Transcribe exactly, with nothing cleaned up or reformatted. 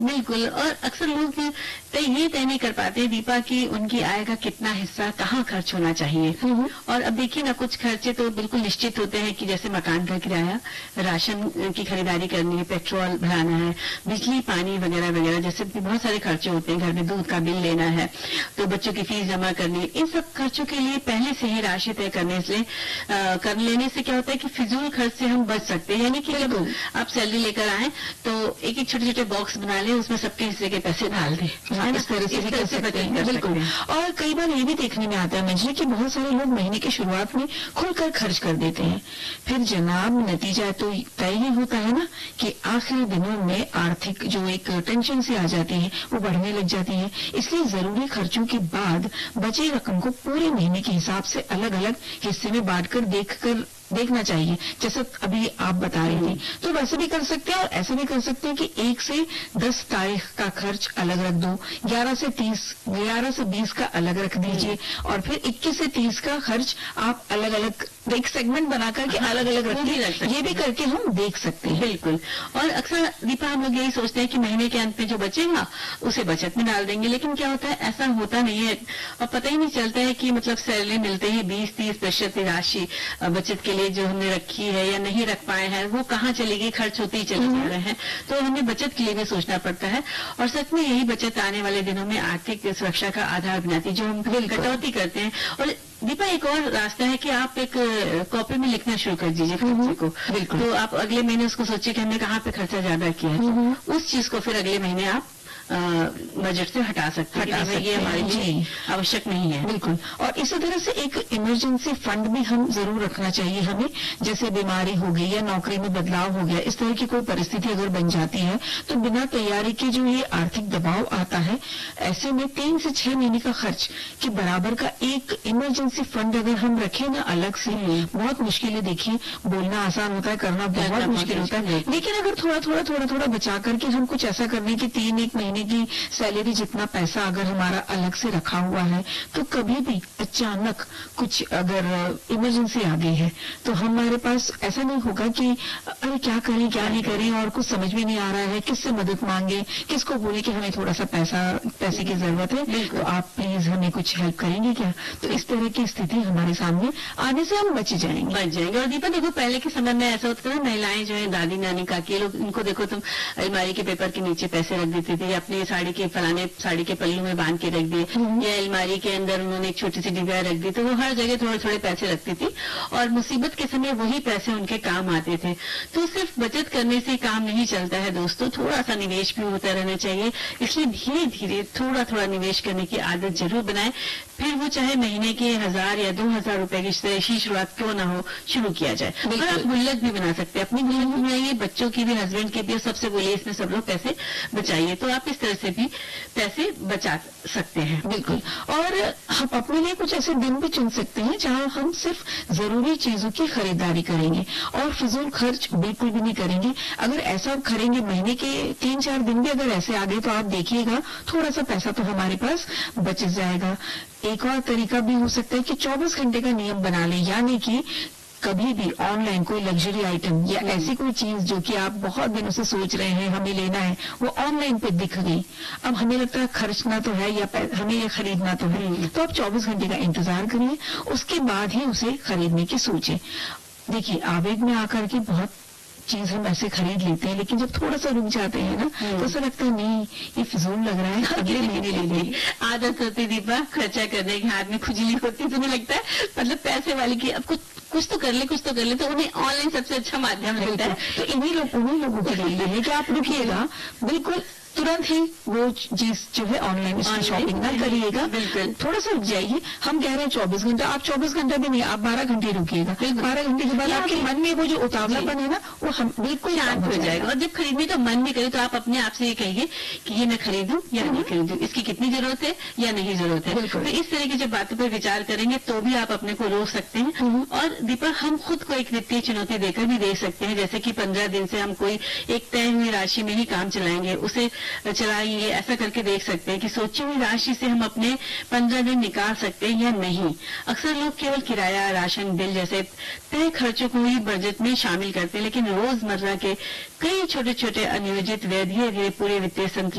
बिल्कुल। और अक्सर लोग तय ये तय नहीं कर पाते दीपा कि उनकी आय का कितना हिस्सा कहाँ खर्च होना चाहिए। और अब देखिए ना, कुछ खर्चे तो बिल्कुल निश्चित होते हैं कि जैसे मकान का किराया, राशन की खरीदारी करनी है, पेट्रोल भराना है, बिजली पानी वगैरह वगैरह, जैसे बहुत सारे खर्चे होते हैं। घर में दूध का बिल लेना है, तो बच्चों की फीस जमा करनी है। इन सब खर्चों के लिए पहले से ही राशि तय करने से आ, कर लेने से क्या होता है कि फिजूल खर्च से हम बच सकते हैं। यानी कि जब आप सैलरी लेकर आए तो एक एक छोटे छोटे बॉक्स बना ले, उसमें सबके हिस्से के पैसे डाल दें। हाँ, इस तरह से भी कर सकते हैं, बिल्कुल। और कई बार ये भी देखने में आता है मंजरी कि बहुत सारे लोग महीने की शुरुआत में खुलकर खर्च कर देते हैं, फिर जनाब नतीजा तो तय ही होता है ना कि आखिरी दिनों में आर्थिक जो एक टेंशन से आ जाती है वो बढ़ने लग जाती है। इसलिए जरूरी खर्चों के बाद बची रकम को पूरे महीने के हिसाब से अलग अलग हिस्से में बांटकर देखकर देखना चाहिए, जैसे अभी आप बता रही थी। तो वैसे भी कर सकते हैं और ऐसे भी कर सकते हैं कि एक से दस तारीख का खर्च अलग रख दो, ग्यारह से तीस ग्यारह से बीस का अलग रख दीजिए, और फिर इक्कीस से तीस का खर्च आप अलग अलग एक सेगमेंट बनाकर के अलग अलग रखिए। ये भी करके हम देख सकते हैं। बिल्कुल। और अक्सर दीपा हम लोग यही सोचते हैं कि महीने के अंत में जो बचेगा उसे बचत में डाल देंगे, लेकिन क्या होता है ऐसा होता नहीं है। और पता ही नहीं चलता है कि मतलब सैलरी मिलते ही बीस तीस प्रतिशत राशि बचत के लिए जो हमने रखी है या नहीं रख पाए हैं वो कहाँ चली गई, खर्च होते ही चले जा रहे हैं। तो हमें बचत के लिए भी सोचना पड़ता है, और सच में यही बचत आने वाले दिनों में आर्थिक सुरक्षा का आधार बनाती है, जो हम कटौती करते हैं। और दीपा एक और रास्ता है कि आप एक कॉपी में लिखना शुरू कर दीजिए खर्चे को। बिल्कुल। तो आप अगले महीने उसको सोचिए कि हमने कहाँ पे खर्चा ज्यादा किया है, उस चीज को फिर अगले महीने आप बजट से हटा सकते हैं, हटा सकते ये हमारे लिए आवश्यक नहीं है। बिल्कुल। और इसी तरह से एक इमरजेंसी फंड भी हम जरूर रखना चाहिए हमें, जैसे बीमारी हो गई या नौकरी में बदलाव हो गया, इस तरह की कोई परिस्थिति अगर बन जाती है तो बिना तैयारी के जो ये आर्थिक दबाव आता है, ऐसे में तीन से छह महीने का खर्च के बराबर का एक इमरजेंसी फंड अगर हम रखें ना अलग से, बहुत मुश्किल है। देखिए बोलना आसान होता है, करना बहुत मुश्किल होता है, लेकिन अगर थोड़ा थोड़ा थोड़ा थोड़ा बचा करके हम कुछ ऐसा करने की तीन एक महीने की सैलरी जितना पैसा अगर हमारा अलग से रखा हुआ है, तो कभी भी अचानक कुछ अगर इमरजेंसी आ गई है तो हमारे पास ऐसा नहीं होगा कि अरे क्या करें क्या नहीं करें और कुछ समझ में नहीं आ रहा है, किससे मदद मांगे, किसको बोले कि हमें थोड़ा सा पैसा पैसे की जरूरत है, तो आप प्लीज हमें कुछ हेल्प करेंगे क्या। तो इस तरह की स्थिति हमारे सामने आने से हम बच जाएंगे बच जाएंगे। और दीपा देखो पहले के समय में ऐसा होता था, महिलाएं जो है दादी नानी काकी लोग, इनको देखो तुम अलमारी के पेपर के नीचे पैसे रख देती थी, अपनी साड़ी के फलाने साड़ी के पल्लू में बांध के रख दिए, या अलमारी के अंदर उन्होंने एक छोटी सी डिब्बा रख दी, तो वो हर जगह थोड़े थोड़े पैसे रखती थी और मुसीबत के समय वही पैसे उनके काम आते थे। तो सिर्फ बचत करने से काम नहीं चलता है दोस्तों, थोड़ा सा निवेश भी होता रहना चाहिए। इसलिए धीरे धीरे थोड़ा थोड़ा निवेश करने की आदत जरूर बनाए, फिर वो चाहे महीने के हजार या दो हजार रुपए की शुरुआत क्यों ना हो, शुरू किया जाए। और आप गुल्लक भी बना सकते हैं, अपनी गुल्लक भी बनाइए, बच्चों की भी, हस्बैंड की भी, सबसे बोलिए इसमें सब लोग पैसे बचाइए, तो आप इस तरह से भी पैसे बचा सकते हैं। बिल्कुल। और हम अपने लिए कुछ ऐसे दिन भी चुन सकते हैं जहां हम सिर्फ जरूरी चीजों की खरीदारी करेंगे और फिजूल खर्च बिल्कुल भी नहीं करेंगे। अगर ऐसा करेंगे, महीने के तीन चार दिन भी अगर ऐसे आ गए, तो आप देखिएगा थोड़ा सा पैसा तो हमारे पास बच जाएगा। एक और तरीका भी हो सकता है कि चौबीस घंटे का नियम बना ले, यानी कि कभी भी ऑनलाइन कोई लग्जरी आइटम या ऐसी कोई चीज जो कि आप बहुत दिनों से सोच रहे हैं हमें लेना है, वो ऑनलाइन पे दिख गई, अब हमें लगता है खर्चना तो है या हमें ये खरीदना तो है, तो आप चौबीस घंटे का इंतजार करिए, उसके बाद ही उसे खरीदने की सोचें। देखिए आवेग में आकर के बहुत चीज हम ऐसे खरीद लेते हैं, लेकिन जब थोड़ा सा रुक जाते हैं ना तो ऐसा लगता है नहीं ये फिजूल लग रहा है, अगले महीने ले लेंगे। आदत होती दीपा खर्चा करने की, हाथ में खुजली होती, तुम्हें लगता है मतलब पैसे वाले की अब कुछ कुछ तो कर ले कुछ तो कर ले, तो उन्हें ऑनलाइन सबसे अच्छा माध्यम लगता है। तो इन्हीं लोग उन्हीं लोगों के लिए है कि आप रुकिएगा, बिल्कुल तुरंत ही वो चीज जो है ऑनलाइन उसकी शॉपिंग ना करिएगा, बिल्कुल थोड़ा सा रुक जाइए। हम कह रहे हैं चौबीस घंटा, आप चौबीस घंटा भी नहीं, आप बारह घंटे रुकिएगा, बारह घंटे के बाद आपके मन में वो जो उतावलापन है ना वो हम बिल्कुल शांत हो जाएगा। और जब खरीदने का मन भी करे तो आप अपने आप से ये कहिए कि ये मैं खरीदूं या नहीं खरीदूं, इसकी कितनी जरूरत है या नहीं जरूरत है। तो इस तरह की जब बातों पर विचार करेंगे तो भी आप अपने को रोक सकते हैं। और दीपक हम खुद को एक वित्तीय चुनौती देकर भी दे सकते हैं, जैसे कि पंद्रह दिन से हम कोई एक तय हुई राशि में ही काम चलाएंगे, उसे चलाएंगे, ऐसा करके देख सकते हैं कि सोची हुई राशि से हम अपने पंद्रह दिन निकाल सकते हैं या नहीं। अक्सर लोग केवल किराया, राशन बिल जैसे तय खर्चों को ही बजट में शामिल करते हैं, लेकिन रोजमर्रा के कई छोटे छोटे अनियोजित व्यय धीरे धीरे पूरे वित्तीय संतुलन